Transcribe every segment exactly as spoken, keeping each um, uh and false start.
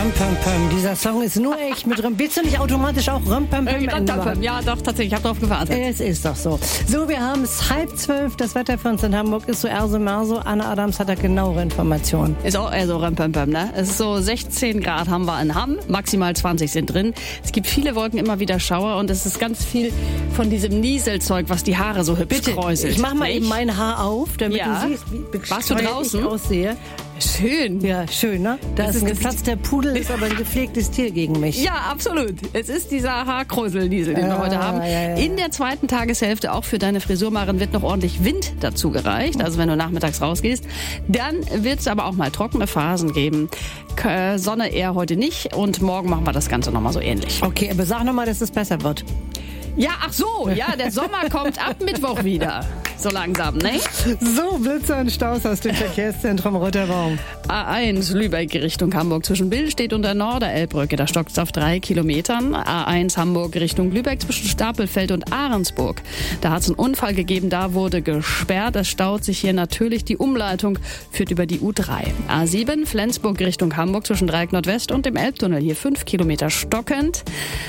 Römpömpöm. Dieser Song ist nur echt mit Röm. Willst du nicht automatisch auch Römpömpöm machen? Ja, doch, tatsächlich. Ich habe darauf gewartet. Es ist doch so. So, wir haben es halb zwölf. Das Wetter für uns in Hamburg ist so erso merso. Anna Adams hat da genauere Informationen. Ist auch eher so Römpömpöm, ne? Es ist so sechzehn Grad haben wir in Hamm. Maximal zwanzig sind drin. Es gibt viele Wolken, immer wieder Schauer. Und es ist ganz viel von diesem Nieselzeug, was die Haare so hübsch Bitte, kräuselt. ich mach mal nicht? eben mein Haar auf, damit Ja. du siehst, wie Warst du bescheuert draußen? ich aussehe. Schön. Ja, schön, ne? Da Das ist ein ist- geplatzter Pudel, ist aber ein gepflegtes Tier gegen mich. Ja, absolut. Es ist dieser Haarkräuselniesel, den wir Ah, heute haben. ja, ja, ja. In der zweiten Tageshälfte auch für deine Frisur, Maren, wird noch ordentlich Wind dazu gereicht. Also wenn du nachmittags rausgehst. Dann wird es aber auch mal trockene Phasen geben. K- Sonne eher heute nicht. Und morgen machen wir das Ganze nochmal so ähnlich. Okay, aber sag noch mal, dass es besser wird. Ja, ach so. Ja, der Sommer kommt ab Mittwoch wieder. So langsam, ne? So, Blitze und Staus aus dem Verkehrszentrum Roterbaum. A eins Lübeck Richtung Hamburg zwischen Billstedt und der Norderelbbrücke. Da stockt es auf drei Kilometern. A eins Hamburg Richtung Lübeck zwischen Stapelfeld und Ahrensburg. Da hat es einen Unfall gegeben, da wurde gesperrt. Es staut sich hier natürlich. Die Umleitung führt über die U drei. A sieben Flensburg Richtung Hamburg zwischen Dreieck Nordwest und dem Elbtunnel. Hier fünf Kilometer stockend.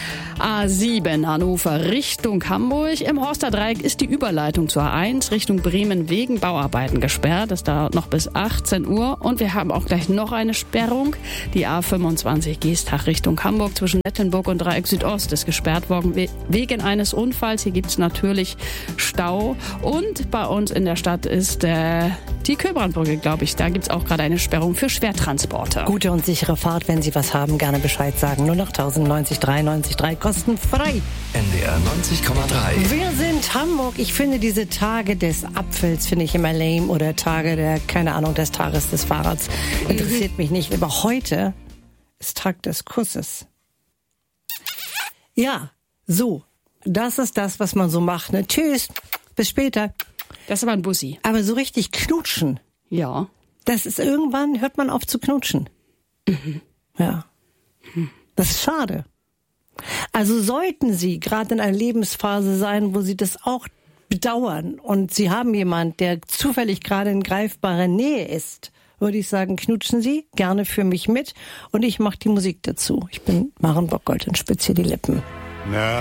A sieben Hannover Richtung Hamburg. Im Horsterdreieck ist die Überleitung zur A eins Richtung Bremen wegen Bauarbeiten gesperrt. Das dauert noch bis achtzehn Uhr. Und wir haben auch gleich noch eine Sperrung. Die A fünfundzwanzig Geestach Richtung Hamburg zwischen Nettenburg und Dreieck Südost ist gesperrt worden we- wegen eines Unfalls. Hier gibt's natürlich Stau. Und bei uns in der Stadt ist äh, die Köbrandbrücke, glaube ich. Da gibt's auch gerade eine Sperrung für Schwertransporter. Gute und sichere Fahrt, wenn Sie was haben, gerne Bescheid sagen. Nur noch tausendneunzig, dreiundneunzig, drei kostenfrei. N D R neunzig Komma drei. Wir sind Hamburg. Ich finde diese Tage des Apfels, finde ich immer lame. Oder Tage der, keine Ahnung, des Tages des Fahrrads. Interessiert mich nicht. Aber heute ist Tag des Kusses. Ja, so. Das ist das, was man so macht. Ne? Tschüss, bis später. Das ist aber ein Bussi. Aber so richtig knutschen, Ja. das ist irgendwann, hört man auf zu knutschen. Ja. Das ist schade. Also sollten Sie gerade in einer Lebensphase sein, wo Sie das auch bedauern und Sie haben jemand, der zufällig gerade in greifbarer Nähe ist, würde ich sagen, knutschen Sie gerne für mich mit und ich mache die Musik dazu. Ich bin Maren Bockgold und spitze die Lippen. Na,